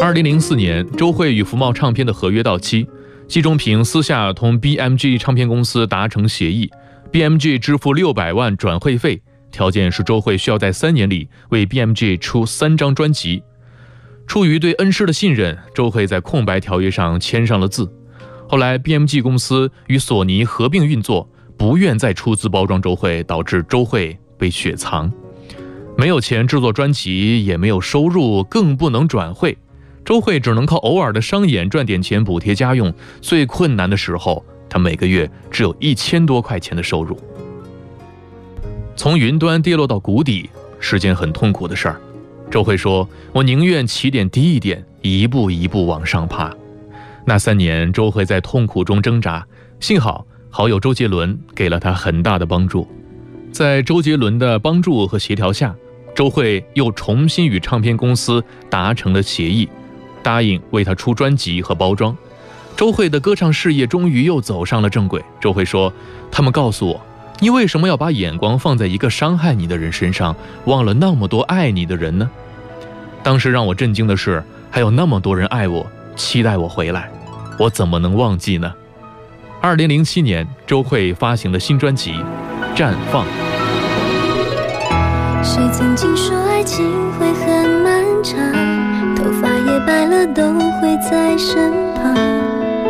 2004年，周蕙与福茂唱片的合约到期，季中平私下同 BMG 唱片公司达成协议， BMG 支付600万转会费，条件是周蕙需要在3年里为 BMG 出3张专辑。出于对恩师的信任，周蕙在空白条约上签上了字。后来 BMG 公司与索尼合并运作，不愿再出资包装周蕙，导致周蕙被雪藏。没有钱制作专辑，也没有收入，更不能转会，周蕙只能靠偶尔的商演赚点钱补贴家用。最困难的时候，她每个月只有1000多块钱的收入。从云端跌落到谷底是件很痛苦的事儿。周蕙说：“我宁愿起点低一点，一步一步往上爬。”那3年，周蕙在痛苦中挣扎，幸好好友周杰伦给了她很大的帮助。在周杰伦的帮助和协调下，周蕙又重新与唱片公司达成了协议，答应为他出专辑和包装。周蕙的歌唱事业终于又走上了正轨。周蕙说：“他们告诉我，你为什么要把眼光放在一个伤害你的人身上，忘了那么多爱你的人呢？”当时让我震惊的是，还有那么多人爱我，期待我回来，我怎么能忘记呢？2007年，周蕙发行了新专辑《绽放》。 谁曾经说爱情会很漫长，头发也白了都会在身旁。